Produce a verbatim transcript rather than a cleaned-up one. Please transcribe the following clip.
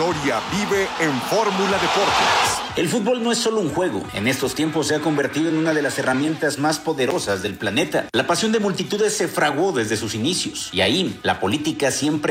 historia vive en Fórmula Deportes. El fútbol no es solo un juego. En estos tiempos se ha convertido en una de las herramientas más poderosas del planeta. La pasión de multitudes se fraguó desde sus inicios. Y ahí, la política siempre